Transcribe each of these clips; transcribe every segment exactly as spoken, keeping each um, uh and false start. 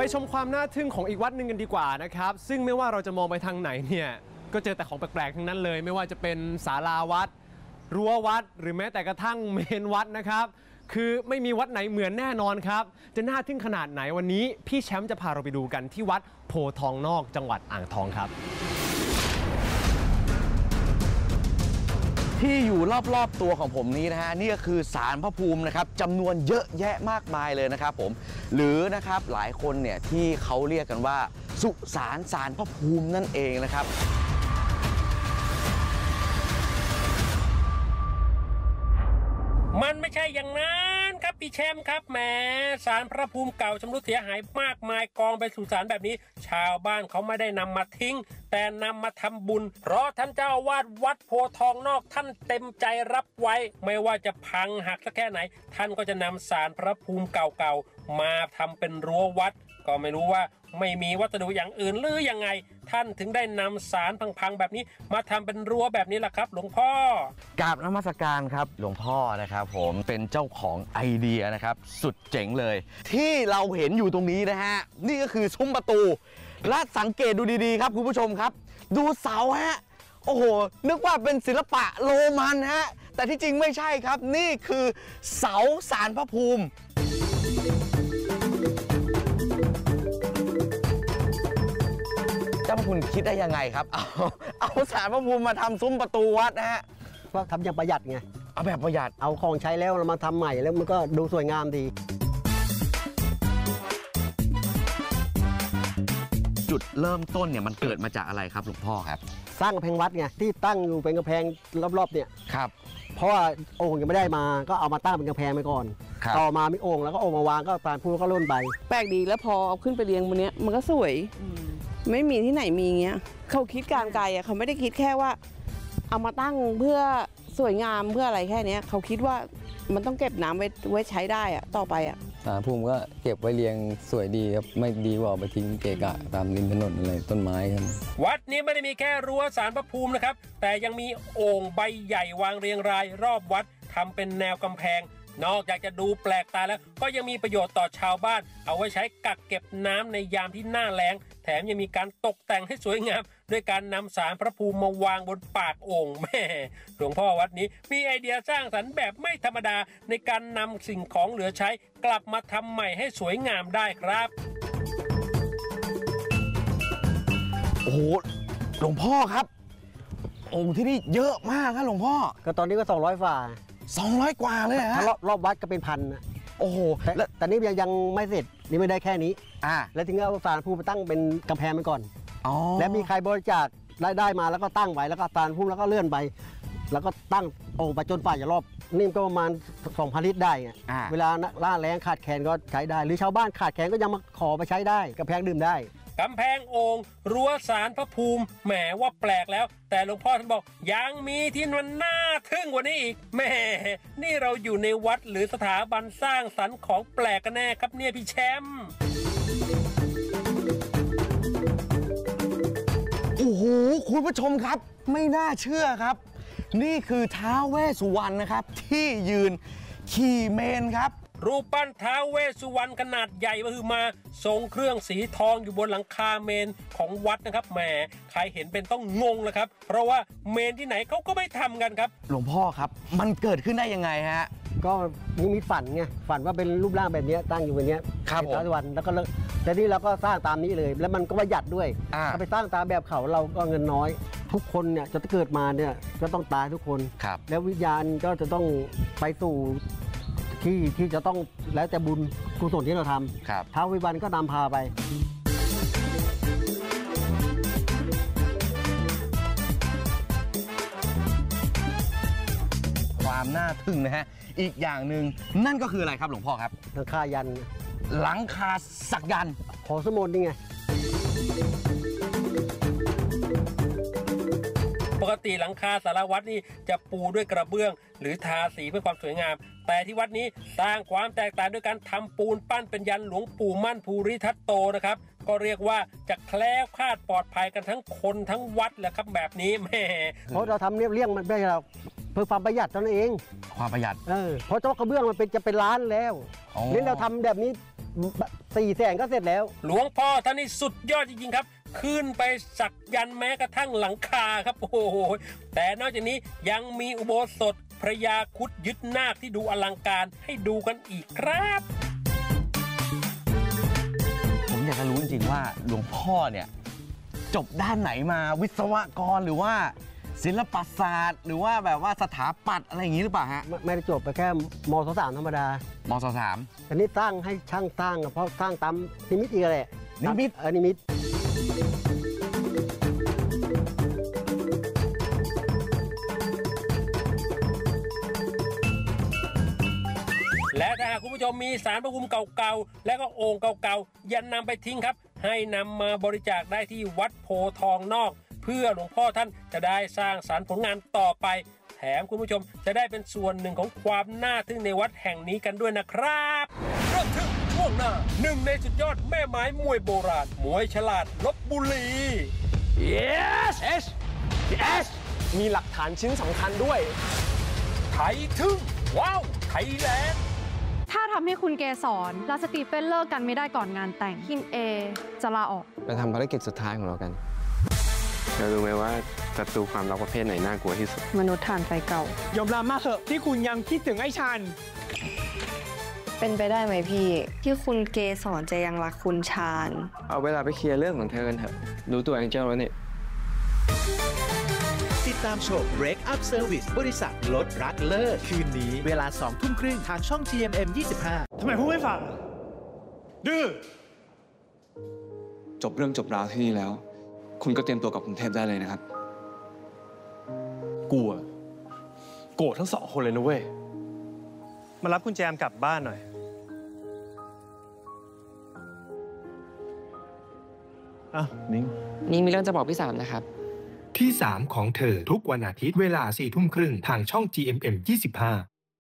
ชมความน่าทึ่งของอีกวัดหนึ่งกันดีกว่านะครับซึ่งไม่ว่าเราจะมองไปทางไหนเนี่ยก็เจอแต่ของแปลกๆทั้งนั้นเลยไม่ว่าจะเป็นศาลาวัดรั้ววัดหรือแม้แต่กระทั่งเมนวัดนะครับคือไม่มีวัดไหนเหมือนแน่นอนครับจะน่าทึ่งขนาดไหนวันนี้พี่แชมป์จะพาเราไปดูกันที่วัดโพทองนอกจังหวัดอ่างทองครับที่อยู่รอบๆตัวของผมนี้นะฮะนี่ก็คือศาลพระภูมินะครับจำนวนเยอะแยะมากมายเลยนะครับผมหรือนะครับหลายคนเนี่ยที่เขาเรียกกันว่าสุสานศาลพระภูมินั่นเองนะครับมันไม่ใช่อย่างนั้นครับพี่แชมป์ครับแหมศาลพระภูมิเก่าชำรุดเสียหายมากมายกองไปสุสานแบบนี้ชาวบ้านเขาไม่ได้นำมาทิ้งแต่นำมาทำบุญเพราะท่านเจ้าอาวาสวัดโพทองนอกท่านเต็มใจรับไว้ไม่ว่าจะพังหักสักแค่ไหนท่านก็จะนำศาลพระภูมิเก่าๆมาทำเป็นรั้ววัดก็ไม่รู้ว่าไม่มีวัสดุอย่างอื่นหรือยังไงท่านถึงได้นำศาลพังๆแบบนี้มาทำเป็นรั้วแบบนี้ล่ะครับหลวงพ่อกราบนมัสการครับหลวงพ่อนะครับผมเป็นเจ้าของไอเดียนะครับสุดเจ๋งเลยที่เราเห็นอยู่ตรงนี้นะฮะนี่ก็คือซุ้มประตูและสังเกตดูดีๆครับคุณผู้ชมครับดูเสาฮะโอ้โหนึกว่าเป็นศิลปะโรมันฮะแต่ที่จริงไม่ใช่ครับนี่คือเสาศาลพระภูมิเจ้าพระคุณคิดได้ยังไงครับเอาเอาศาลพระภูมิมาทำซุ้มประตูวัดนะฮะก็ทำอย่างประหยัดไงเอาแบบประหยัดเอาของใช้แล้วเรามาทำใหม่แล้วมันก็ดูสวยงามดีจุดเริ่มต้นเนี่ยมันเกิดมาจากอะไรครับหลวงพ่อครับสร้างกำแพงวัดไงที่ตั้งอยู่เป็นกำแพงรอบๆเนี่ยครับเพราะว่าโอ่งยังไม่ได้มาก็เอามาตั้งเป็นกำแพงไปก่อนต่อมามีโอ่งแล้วก็โอ่งมาวางก็ตามพูดก็ล่นไปแปลกดีแล้วพอเอาขึ้นไปเรียงบนนี้มันก็สวยไม่มีที่ไหนมีเงี้ยเขาคิดการไกลอ่ะเขาไม่ได้คิดแค่ว่าเอามาตั้งเพื่อสวยงามเพื่ออะไรแค่นี้เขาคิดว่ามันต้องเก็บน้ำไว้ไว้ใช้ได้อ่ะต่อไปอ่ะศาลภูมิก็เก็บไว้เรียงสวยดีครับไม่ดีกว่าไปทิ้งเกะกะตามริมถนนอะไรต้นไม้ครับวัดนี้ไม่ได้มีแค่รั้วศาลพระภูมินะครับแต่ยังมีโอ่งใบใหญ่วางเรียงรายรอบวัดทำเป็นแนวกำแพงนอกจากจะดูแปลกตาแล้วก็ยังมีประโยชน์ต่อชาวบ้านเอาไว้ใช้กักเก็บน้ำในยามที่หน้าแล้งแถมยังมีการตกแต่งให้สวยงามด้วยการนำศาลพระภูมิมาวางบนปากโอ่งแม่หลวงพ่อวัดนี้มีไอเดียสร้างสรรค์แบบไม่ธรรมดาในการนำสิ่งของเหลือใช้กลับมาทำใหม่ให้สวยงามได้ครับโอ้โหหลวงพ่อครับองค์ที่นี่เยอะมากครับหลวงพ่อก็ตอนนี้ก็สองร้อยฝ่าสองร้อยกว่าเลยฮะรอบรอบวัดก็เป็นพันนะโอ้โหแต่แต่นี่ยังยังไม่เสร็จนี่ไม่ได้แค่นี้อ่าแล้วถึงเอาศาลภูมิไปตั้งเป็นกำแพงไปก่อนอ๋อแล้วมีใครบริจาคได้ได้มาแล้วก็ตั้งไว้แล้วก็ศาลภูมิแล้วก็เลื่อนไปแล้วก็ตั้งโอ่งไปจนฝ่ายจะรอบนี่ก็ประมาณสองพันลิตรได้ไงเวลาล่าแรงขาดแคลนก็ใช้ได้หรือชาวบ้านขาดแคลนก็ยังมาขอไปใช้ได้กำแพงดื่มได้กำแพงโอ่งรั้วศาลพระภูมิแหมว่าแปลกแล้วแต่หลวงพ่อท่านบอกยังมีที่มันน่าทึ่งกว่านี้อีกแหมนี่เราอยู่ในวัดหรือสถาบันสร้างสรรค์ของแปลกกันแน่ครับเนี่ยพี่แชมป์โอ้โหคุณผู้ชมครับไม่น่าเชื่อครับนี่คือท้าวเวสสุวรรณนะครับที่ยืนขี่เมนครับรูปปั้นท้าวเวสสุวรรณขนาดใหญ่มาคือมาทรงเครื่องสีทองอยู่บนหลังคาเมนของวัดนะครับแหมใครเห็นเป็นต้องงงเลยครับเพราะว่าเมนที่ไหนเขาก็ไม่ทำกันครับหลวงพ่อครับมันเกิดขึ้นได้ยังไงฮะก็นิมิตฝันไงฝันว่าเป็นรูปร่างแบบนี้ตั้งอยู่แบบนี้ครับผมท้าวเวสสุวรรณแล้วก็แต่นี่เราก็สร้างตามนี้เลยแล้วมันก็ประหยัดด้วยถ้าไปสร้างตามแบบเขาเราก็เงินน้อยทุกคนเนี่ยจะเกิดมาเนี่ยก็ต้องตายทุกคนแล้ววิญญาณก็จะต้องไปสู่ที่ที่จะต้องแล้วแต่บุญกุศลที่เราทำท้าวเวสสุวรรณก็นำพาไปความน่าทึ่งนะฮะอีกอย่างหนึ่งนั่นก็คืออะไรครับหลวงพ่อครับหลังคายันหลังคาสักยันหอสมุดนี่ไงปกติหลังคาศาลาวัดนี่จะปูด้วยกระเบื้องหรือทาสีเพื่อความสวยงามแต่ที่วัดนี้สร้างความแตกต่างด้วยการทำปูนปั้นเป็นยันหลวงปู่มั่นภูริทัตโตนะครับก็เรียกว่าจะแคล้วคลาดปลอดภัยกันทั้งคนทั้งวัดแหละครับแบบนี้แม่เพราะเราทำเรียบๆมันไม่ใช่เราเพื่อความประหยัดเท่านั้นเองความประหยัดเออเพราะเจ้ากระเบื้องมันเป็นจะเป็นล้านแล้วนี่เราทำแบบนี้สี่แสนก็เสร็จแล้วหลวงพ่อท่านนี่สุดยอดจริงๆครับขึ้นไปสักยันต์แม้กระทั่งหลังคาครับโอ้โหแต่นอกจากนี้ยังมีอุโบสถพระยาครุฑยึดนาคที่ดูอลังการให้ดูกันอีกครับผมอยากจะรู้จริงๆว่าหลวงพ่อเนี่ยจบด้านไหนมาวิศวกรหรือว่าศิลปศาสตร์หรือว่าแบบว่าสถาปัตย์อะไรอย่างนี้หรือเปล่าฮะไม่ไม่ได้จบไปแค่มศสามธรรมดามศสามแต่นี่สร้างให้ช่างสร้างเพราะสร้างตามนิมิตอีกแหละนิมิตเออนิมิตและถ้าหากคุณผู้ชมมีศาลพระภูมิเก่าๆและก็โอ่งเก่าๆอย่านำไปทิ้งครับให้นำมาบริจาคได้ที่วัดโพทองนอกเพื่อหลวงพ่อท่านจะได้สร้างสรรค์ผลงานต่อไปแถมคุณผู้ชมจะได้เป็นส่วนหนึ่งของความน่าทึ่งในวัดแห่งนี้กันด้วยนะครับระทึกช่วงหน้าหนึ่งในสุดยอดแม่ไม้มวยโบราณมวยฉลาดลพบุรี yes yes yes มีหลักฐานชิ้นสำคัญด้วยไทยทึ่งว้าวไทยแลนด์ถ้าทำให้คุณเกสรและสตีเฟนเลิกกันไม่ได้ก่อนงานแต่งคินเอจะลาออกไปทำภารกิจสุดท้ายของเรากันเรารู้ไหมว่าศัตรูความรักประเภทไหนน่ากลัวที่สุดมนุษย์ถ่านไฟเก่ายอมรับมากเถอะที่คุณยังคิดถึงไอ้ชันเป็นไปได้ไหมพี่ที่คุณเกสรจะยังรักคุณชาญเอาเวลาไปเคลียร์เรื่องของเธอกันเถอะรู้ตัวแองเจิลแล้วเนี่ยติดตามชม Break Up Service บริษัทลดรักเลิกคืนนี้เวลาสองทุ่มครึ่งทางช่อง ที เอ็ม เอ็ม ยี่สิบห้าทำไมพูดไม่ฟังดื้อจบเรื่องจบราวที่นี่แล้วคุณก็เตรียมตัวกับกรุงเทพได้เลยนะครับกลัวโกรธทั้งสองคนเลยนะเว้ยมารับคุณแจมกลับบ้านหน่อยอ้าวนิ้งนิ้งมีเรื่องจะบอกพี่สามนะครับที่สามของเธอทุกวันอาทิตย์เวลาสี่ทุ่มครึ่งทางช่อง ที เอ็ม เอ็ม ยี่สิบห้า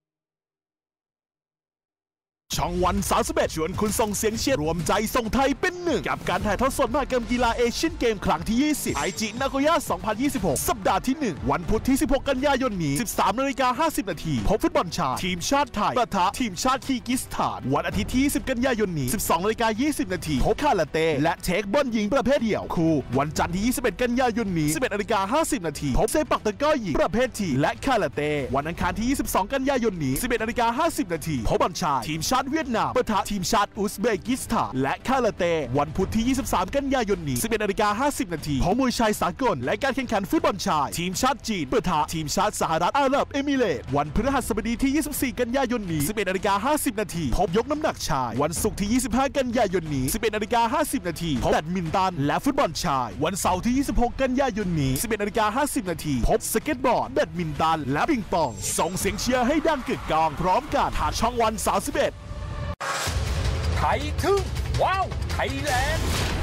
ช่องวันสามสิบเอ็ดชวนคุณส่งเสียงเชียร์รวมใจส่งไทยเป็นหนึ่งกับการถ่ายทอดสดมหกรรมกีฬาเอเชียนเกมครั้งที่ยี่สิบไอจินาโกย่าสองพันยี่สิบหกสัปดาห์ที่หนึ่งวันพุธที่สิบหกกันยายนนี้ สิบสามนาฬิกาห้าสิบนาทีพบฟุตบอลชายทีมชาติไทยปะทะทีมชาติคีร์กิสถานวันอาทิตย์ที่ยี่สิบกันยายนนี้ สิบสองนาฬิกายี่สิบนาทีพบคาราเต้และเทคบอลหญิงประเภทเดี่ยวคู่วันจันทร์ที่ยี่สิบเอ็ดกันยายนนี้ สิบเอ็ดนาฬิกาห้าสิบนาทีพบเซปักตะกร้อหญิงประเภททีและคาราเต้วันอังคารที่ยี่สิบสองกันยายนนี้ สิบเอ็ดนาฬิกาห้าสิบนาทีพบบอลชายทีมชาติเวียดนามปะทะทีมชาติอุซเบกิสถานและคาราเต้วันพุธที่ยี่สิบสามกันยายนนี้ สิบเอ็ดนาฬิกาห้าสิบนาทีพบมวยชายสากลและการแข่งขันฟุตบอลชายทีมชาติจีนปะทะทีมชาติสหรัฐอาหรับเอมิเรตส์วันพฤหัสบดีที่ยี่สิบสี่กันยายนนี้ สิบเอ็ดนาฬิกาห้าสิบนาทีพบยกน้ำหนักชายวันศุกร์ที่ยี่สิบห้ากันยายนนี้ สิบเอ็ดนาฬิกาห้าสิบนาทีพบแบดมินตันและฟุตบอลชายวันเสาร์ที่ยี่สิบหกกันยายนนี้ สิบเอ็ดนาฬิกาห้าสิบนาทีพบสเก็ตบอร์ดแบดมินตันและปิงปองส่งเสียงเชียร์ให้ดังกึกก้องพร้อมกันทางช่องวันสามสิบเอ็ดไทยทึ่งว้าวไทยแลนด์